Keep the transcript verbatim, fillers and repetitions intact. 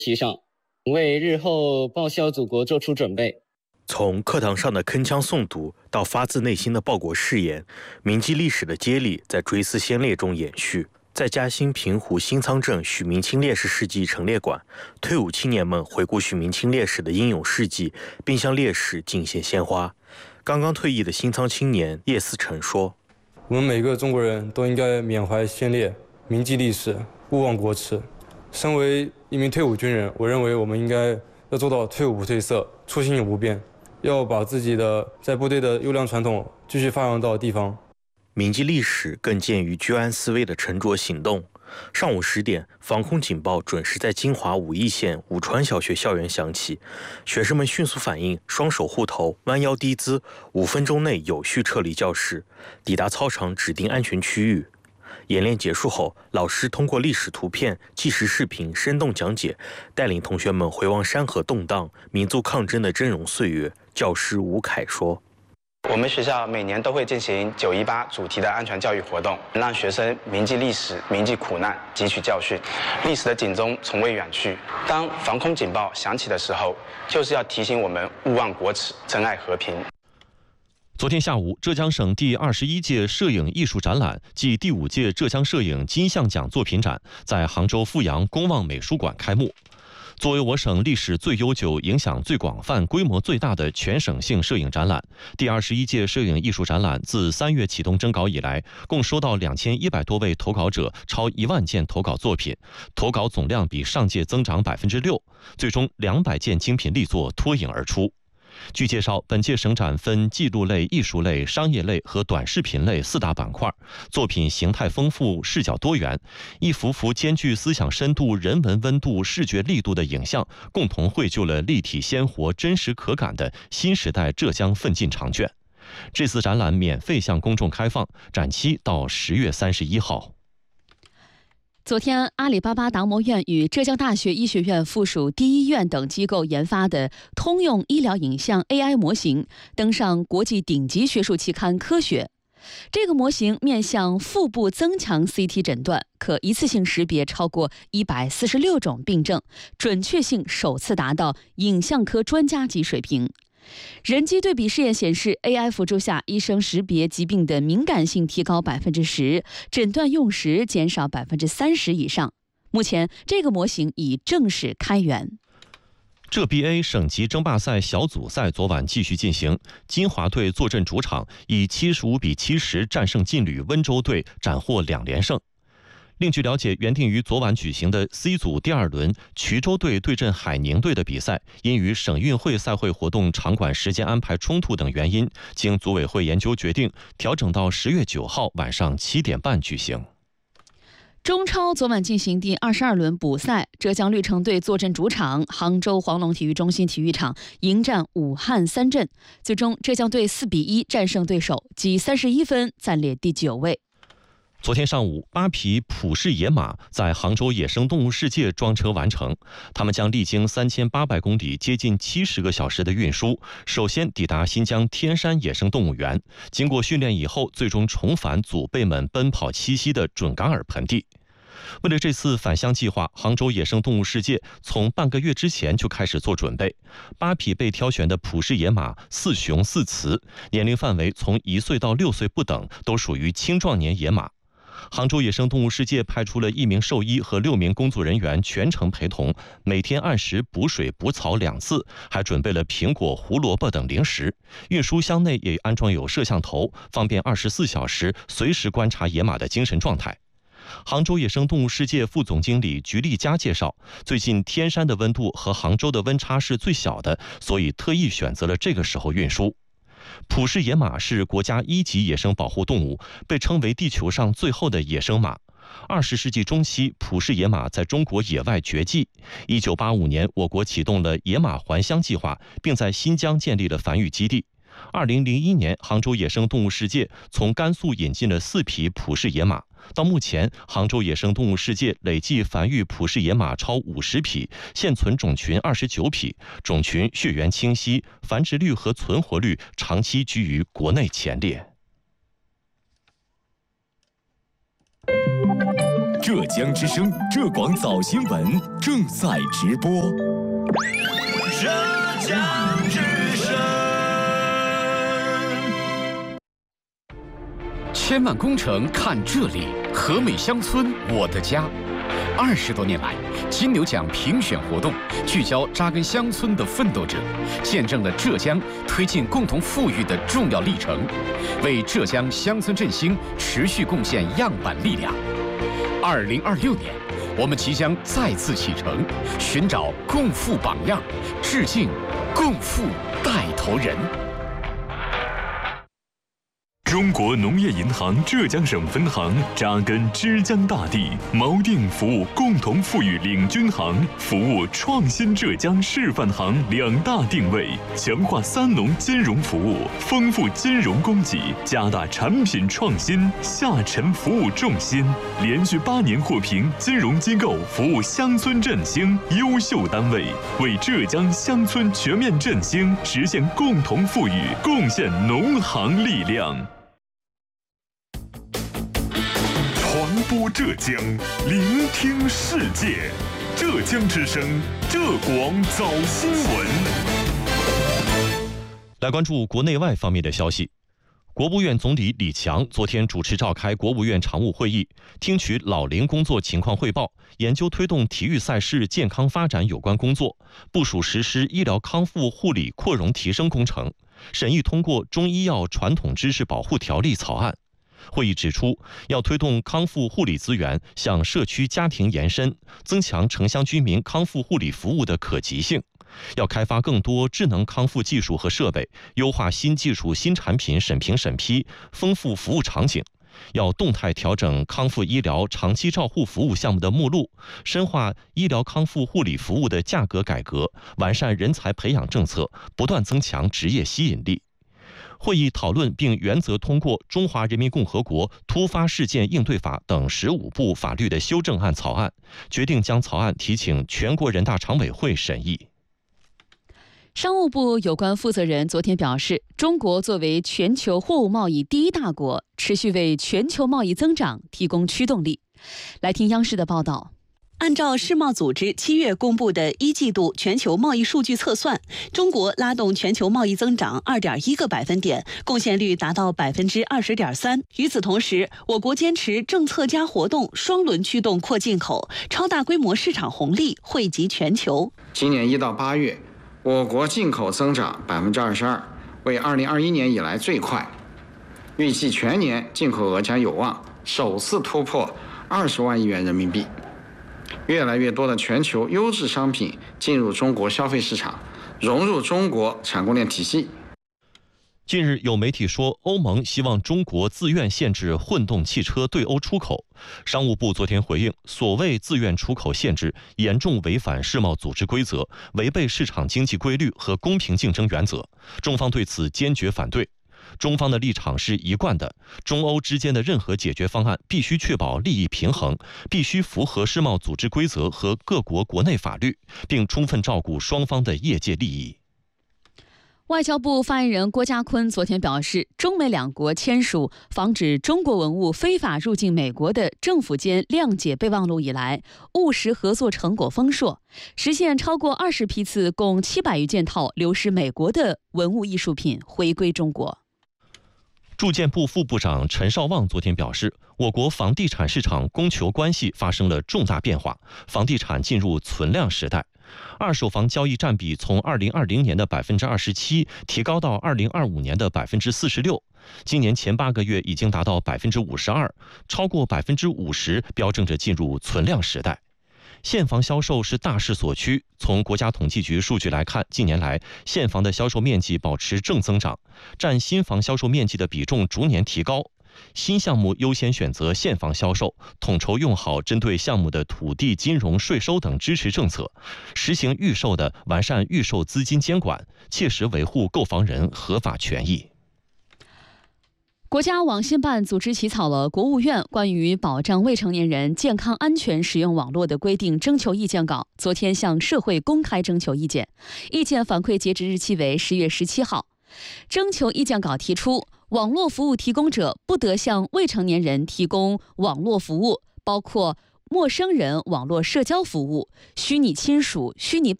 习上，为日后报效祖国做出准备。 从课堂上的铿锵诵读到发自内心的报国誓言，铭记历史的接力在追思先烈中延续。在嘉兴平湖新仓镇许明清烈士事迹陈列馆，退伍青年们回顾许明清烈士的英勇事迹，并向烈士敬献鲜花。刚刚退役的新仓青年叶思成说：“ 我们每个中国人都应该缅怀先烈，铭记历史，勿忘国耻。身为一名退伍军人，我认为我们应该要做到退伍不褪色，初心永不变，要把自己的在部队的优良传统继续发扬到地方。” 铭记历史更见于居安思危的沉着行动。上午十点，防空警报准时在金华武义县武川小学校园响起，学生们迅速反应，双手护头，弯腰低姿，五分钟内有序撤离教室，抵达操场指定安全区域。演练结束后，老师通过历史图片、纪实视频生动讲解，带领同学们回望山河动荡、民族抗争的峥嵘岁月。教师吴凯说：“ 我们学校每年都会进行九一八主题的安全教育活动，让学生铭记历史、铭记苦难，汲取教训。历史的警钟从未远去。当防空警报响起的时候，就是要提醒我们勿忘国耻，珍爱和平。” 昨天下午，浙江省第二十一届摄影艺术展览暨第五届浙江摄影金像奖作品展在杭州富阳公望美术馆开幕。作为我省历史最悠久、影响最广泛、规模最大的全省性摄影展览，第二十一届摄影艺术展览自三月启动征稿以来，共收到两千一百多位投稿者，超一万件投稿作品，投稿总量比上届增长百分之六，最终两百件精品力作脱颖而出。据介绍，本届省展分记录类、艺术类、商业类和短视频类四大板块，作品形态丰富、视角多元，一幅幅兼具思想深度、人文温度、视觉力度的影像，共同绘就了立体鲜活、真实可感的新时代浙江奋进长卷。这次展览免费向公众开放，展期到十月三十一号。 昨天，阿里巴巴达摩院与浙江大学医学院附属第一院等机构研发的通用医疗影像 A I 模型登上国际顶级学术期刊《科学》。这个模型面向腹部增强 C T 诊断，可一次性识别超过一百四十六种病症，准确性首次达到影像科专家级水平。人机对比试验显示 ，A I 辅助下，医生识别疾病的敏感性提高百分之十，诊断用时减少百分之三十以上。目前，这个模型已正式开源。 浙 B A 省级争霸赛小组赛昨晚继续进行，金华队坐镇主场，以七十五比七十战胜劲旅温州队，斩获两连胜。另据了解，原定于昨晚举行的 C 组第二轮衢州队对阵海宁队的比赛，因与省运会赛会活动场馆时间安排冲突等原因，经组委会研究决定，调整到十月九号晚上七点半举行。 中超昨晚进行第二十二轮补赛，浙江绿城队坐镇主场，杭州黄龙体育中心体育场迎战武汉三镇，最终浙江队四比一战胜对手，积三十一分，暂列第九位。 昨天上午，八匹普氏野马在杭州野生动物世界装车完成，他们将历经三千八百公里、接近七十个小时的运输，首先抵达新疆天山野生动物园，经过训练以后，最终重返祖辈们奔跑栖息的准噶尔盆地。为了这次返乡计划，杭州野生动物世界从半个月之前就开始做准备。八匹被挑选的普氏野马，四雄四雌，年龄范围从一岁到六岁不等，都属于青壮年野马。杭州野生动物世界派出了一名兽医和六名工作人员全程陪同，每天按时补水补草两次，还准备了苹果、胡萝卜等零食。运输箱内也安装有摄像头，方便二十四小时随时观察野马的精神状态。杭州野生动物世界副总经理菊丽佳介绍，最近天山的温度和杭州的温差是最小的，所以特意选择了这个时候运输。普氏野马是国家一级野生保护动物，被称为地球上最后的野生马。二十世纪中期，普氏野马在中国野外绝迹。一九八五年，我国启动了野马还乡计划，并在新疆建立了繁育基地。二零零一年，杭州野生动物世界从甘肃引进了四匹普氏野马。到目前，杭州野生动物世界累计繁育普氏野马超五十匹，现存种群二十九匹，种群血缘清晰，繁殖率和存活率长期居于国内前列。 浙江之声浙广早新闻正在直播。 浙江之声。 千万工程看这里，和美乡村我的家。二十多年来，金牛奖评选活动聚焦扎根乡村的奋斗者，见证了浙江推进共同富裕的重要历程，为浙江乡村振兴持续贡献样板力量。二零二六年，我们即将再次启程，寻找共富榜样，致敬共富带头人。 中国农业银行浙江省分行扎根之江大地，锚定服务共同富裕领军行、服务创新浙江示范行两大定位，强化三农金融服务，丰富金融供给，加大产品创新，下沉服务重心，连续八年获评金融机构服务乡村振兴优秀单位，为浙江乡村全面振兴实现共同富裕贡献农行力量。传播浙江，聆听世界。浙江之声，浙广早新闻。 来关注国内外方面的消息。国务院总理李强昨天主持召开国务院常务会议，听取老龄工作情况汇报，研究推动体育赛事健康发展有关工作，部署实施医疗康复护理扩容提升工程，审议通过《中医药传统知识保护条例》草案。会议指出，要推动康复护理资源向社区家庭延伸，增强城乡居民康复护理服务的可及性。要开发更多智能康复技术和设备，优化新技术新产品审评审批，丰富服务场景。要动态调整康复医疗长期照护服务项目的目录，深化医疗康复护理服务的价格改革，完善人才培养政策，不断增强职业吸引力。会议讨论并原则通过《中华人民共和国突发事件应对法》等十五部法律的修正案草案，决定将草案提请全国人大常委会审议。 商务部有关负责人昨天表示，中国作为全球货物贸易第一大国，持续为全球贸易增长提供驱动力。来听央视的报道。 按照世贸组织七月公布的一季度全球贸易数据测算，中国拉动全球贸易增长二点一个百分点，贡献率达到百分之二十点三。与此同时，我国坚持政策加活动双轮驱动扩进口，超大规模市场红利惠及全球。 今年一到八月，我国进口增长百分之二十二，为二零二一年以来最快。预计全年进口额将有望首次突破二十万亿元人民币。越来越多的全球优质商品进入中国消费市场，融入中国产供链体系。 近日有媒体说，欧盟希望中国自愿限制混动汽车对欧出口。商务部昨天回应，所谓自愿出口限制严重违反世贸组织规则，违背市场经济规律和公平竞争原则，中方对此坚决反对。中方的立场是一贯的，中欧之间的任何解决方案必须确保利益平衡，必须符合世贸组织规则和各国国内法律，并充分照顾双方的业界利益。 外交部发言人郭家坤昨天表示，中美两国签署防止中国文物非法入境美国的政府间谅解备忘录以来，务实合作成果丰硕，实现超过二十批次共七百余件套流失美国的文物艺术品回归中国。 住建部副部长陈绍旺昨天表示，我国房地产市场供求关系发生了重大变化，房地产进入存量时代。二手房交易占比从二零二零年的百分之二十七提高到二零二五年的百分之四十六，今年前八个月已经达到百分之五十二，超过百分之五十，标志着进入存量时代。现房销售是大势所趋。从国家统计局数据来看，近年来现房的销售面积保持正增长，占新房销售面积的比重逐年提高。新项目优先选择现房销售，统筹用好针对项目的土地、金融、税收等支持政策，实行预售的完善预售资金监管，切实维护购房人合法权益。 国家网信办组织起草了国务院关于保障未成年人健康安全使用网络的规定征求意见稿，昨天向社会公开征求意见，意见反馈截止日期为十月十七号。征求意见稿提出，网络服务提供者不得向未成年人提供网络服务，包括陌生人网络社交服务、虚拟亲属、虚拟